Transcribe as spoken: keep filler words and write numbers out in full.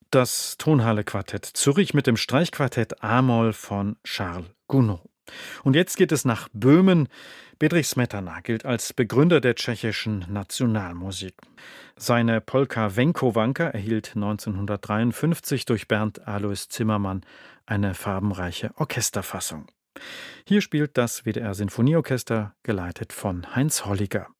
Das Tonhalle-Quartett Zürich mit dem Streichquartett a-Moll von Charles Gounod. Und jetzt geht es nach Böhmen. Bedřich Smetana gilt als Begründer der tschechischen Nationalmusik. Seine Polka Wenkowanka erhielt neunzehnhundertdreiundfünfzig durch Bernd Alois Zimmermann eine farbenreiche Orchesterfassung. Hier spielt das W D R Sinfonieorchester, geleitet von Heinz Holliger.